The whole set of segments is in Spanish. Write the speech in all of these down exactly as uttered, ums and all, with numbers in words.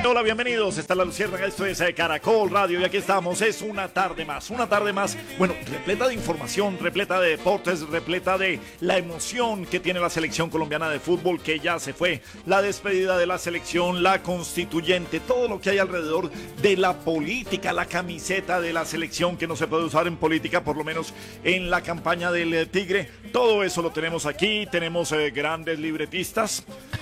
hola, bienvenidos. Está La Luciérnaga, esto es eh, Caracol Radio y aquí estamos. Es una tarde más, una tarde más, bueno, repleta de información, repleta de deportes, repleta de la emoción que tiene la selección colombiana de fútbol, que ya se fue, la despedida de la selección, la constituyente, todo lo que hay alrededor de la política, la camiseta de la selección que no se puede usar en política, por lo menos en la campaña del eh, Tigre. Todo eso lo tenemos aquí, tenemos eh, grandes libretistas.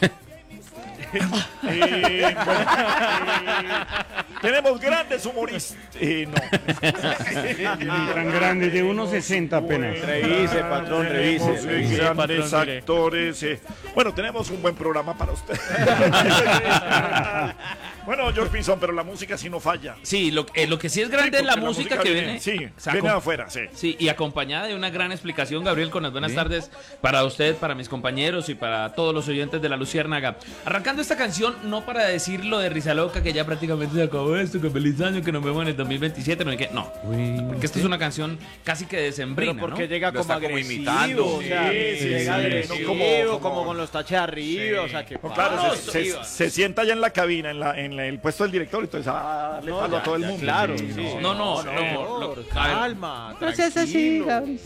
eh, bueno, eh, tenemos grandes humoristas. Eh, no. Tan grande, de uno sesenta apenas. Revise, patrón, revise. Tenemos, eh, revise grandes patrón, actores. Eh. Bueno, tenemos un buen programa para usted. Bueno, George Pinzón, pero la música sí no falla. Sí, lo, eh, lo que sí es grande Sí, es la, porque la música, música que viene, viene. sí, o sea, viene acom- afuera, sí. Sí, y acompañada de una gran explicación, Gabriel, con las buenas tardes para usted, para mis compañeros y para todos los oyentes de La Luciérnaga. Arrancando esta canción, no para decir lo de Risa Loca, que ya prácticamente se acabó esto, que feliz año, que nos vemos en el dos mil veintisiete, no hay que, no. Porque esta es una canción casi que decembrina, Pero porque ¿no? llega Lo como está como agresivo, imitando. o sea, Sí, sí, llega sí, agresivo, no, como, como- como, como- con los taches arriba, o sea, que No, claro, ¡pam! se, se- se sienta ya en la cabina, en, la, en la- el puesto del director, y entonces ah, le No, palo a ya, todo el ya, mundo. claro, Sí, sí. No, no, No, no, no, lo- a ver. calma, No seas así, tranquilo. Gabriel.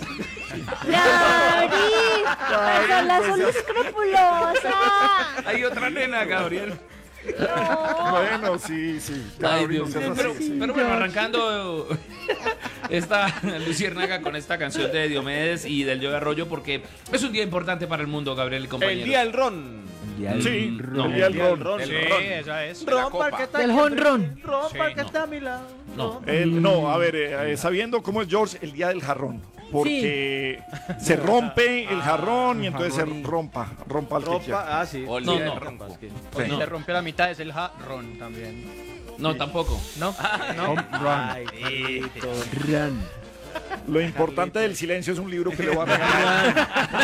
Gabriel, personas son escrupulosas. Hay otra nena, Gabriel. Bueno, sí, sí. Ay, Gabriel, Dios no seas mío. así, pero, sí. pero bueno, arrancando esta Luciérnaga con esta canción de Diomedes y del Yoga Arroyo, porque es un día importante para el mundo, Gabriel y compañeros. El día del ron. Sí, No. el día del ron. ron. Sí, El ron. esa es. Ron para que está Del aquí, jonrón. Ron para que no. está a mi lado. No. El- no, a ver, eh, eh, sabiendo cómo es George, el día del jarrón. Porque se rompe el jarrón y entonces se rompa, rompa al que quiera. Ropa, ah, sí. O el No, día no. del ronco. Pues Si no. se rompe la mitad es el jarrón también. No, tampoco. ¿No? ¿No? Ay, papito. Lo importante del silencio es un libro que le voy a regalar.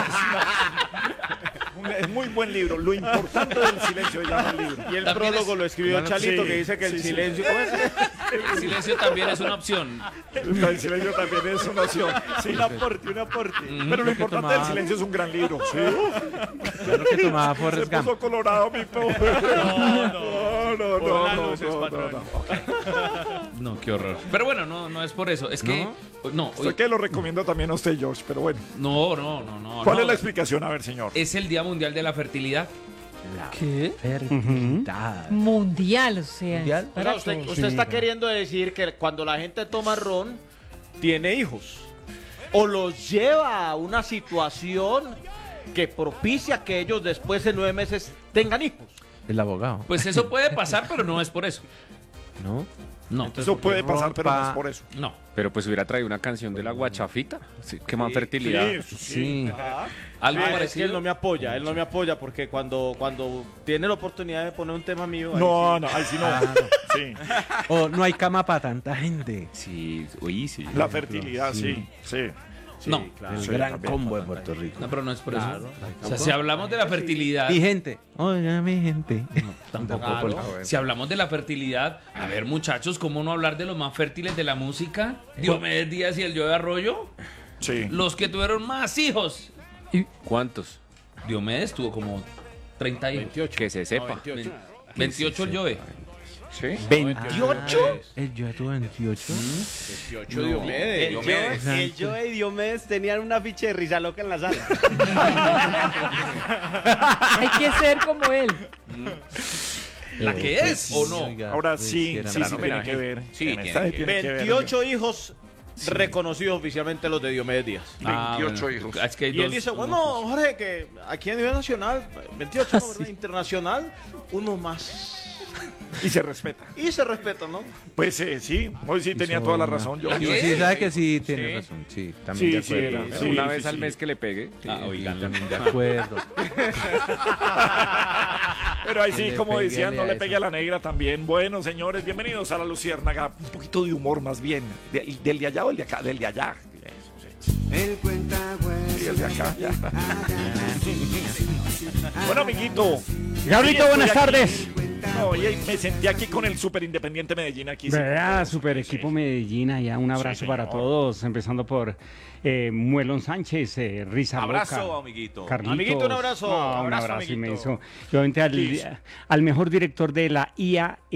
Un- Es muy buen libro. Lo importante del silencio se llama el libro. Y el También prólogo es- lo escribió Bueno, Chalito, sí, que dice que el sí, sí. silencio... ¿cómo es? El silencio también es una opción. El silencio también es una opción. Sí, Un aporte, un aporte. pero lo importante del silencio es un gran libro. Sí. Lo que tomaba Se Forrest Gump. puso colorado, mi pobre. No, no, no, Por no, las no, luces, no, no, patrón. no. No, qué horror. Pero bueno, no, no es por eso. Es que. No, Esto que lo recomiendo también a usted, George, pero bueno. no, no, no. no ¿Cuál no. es la explicación? A ver, señor. Es el Día Mundial de la Fertilidad. ¿Qué? Fertilidad. Mundial, o sea. O sea, para usted, todos. usted está queriendo decir que cuando la gente toma ron, tiene hijos. O los lleva a una situación que propicia que ellos después de nueve meses tengan hijos. El abogado. Pues eso puede pasar, pero no es por eso. ¿No? No, Eso puede pasar, pero no es rompa- por eso. no. Pero pues hubiera traído una canción de la guachafita, sí, que más fertilidad. Sí, sí. Sí. Algo Ah, es que parecido. él no me apoya, él no me apoya porque cuando, cuando tiene la oportunidad de poner un tema mío... ahí No, no, ahí sí no. Sí. O no hay cama para tanta gente. Sí, uy, sí. La fertilidad, sí, sí. sí, no. claro. El Sí, gran también. combo de Puerto Rico. No, pero no es por Claro. eso. O sea, si hablamos de la fertilidad. Y gente. Oiga, mi gente. Tampoco. Claro. porque Si hablamos de la fertilidad, a ver, muchachos, ¿cómo no hablar de los más fértiles de la música? Diomedes Díaz y el Yo de Arroyo. Sí. Los que tuvieron más hijos. ¿Cuántos? Diomedes tuvo como treinta hijos. veintiocho. Que se sepa. No, veintiocho. veintiocho el Joe. ¿Sí? ¿veintiocho? El yo tuvo veintiocho. veintiocho Diomedes. Diomedes. El Joe y Diomedes tenían un afiche de Risa Loca en la sala. Hay que ser como él. ¿La que es o no? Ahora sí, sí, sí gran tiene homenaje. que ver. Sí, En tiene esta que tiene que ver. veintiocho hijos reconocidos oficialmente los de Diomedes Díaz. Ah, veintiocho bueno. hijos. Es que hay Y él dos- dice, bueno, Jorge, que aquí a nivel nacional, veintiocho, ¿no? ¿verdad? Internacional, uno más. Y se respeta. Y se respeta, ¿no? Pues eh, sí, hoy sí tenía toda la razón. Yo. Sí, sí, sabe que sí, tiene razón. Sí, también Sí, de sí, acuerdo. era, Pero sí, una sí, vez sí. al mes que le pegue. Ah, oigan. También de acuerdo. Pero ahí sí, Le como pegué decían, no a le eso. pegue a la negra también. Bueno, señores, bienvenidos a La Luciérnaga. Un poquito de humor más bien. De- ¿Del de allá o el de acá? Del de allá. Eso, sí. Sí, el de acá, ya. Bueno, amiguito. Gabrielito, Hoy buenas estoy aquí. tardes. No, y me sentí aquí con el Super Independiente Medellín. Aquí sí. ¿Verdad? Super equipo Medellín, allá un abrazo Sí, para señor. todos, empezando por eh, Muelón Sánchez, eh, Risa Abrazo, Loca, amiguito. Carlitos. Amiguito, un abrazo. No, un Abrazo, abrazo amiguito. inmenso. Y obviamente al, al mejor director de la I A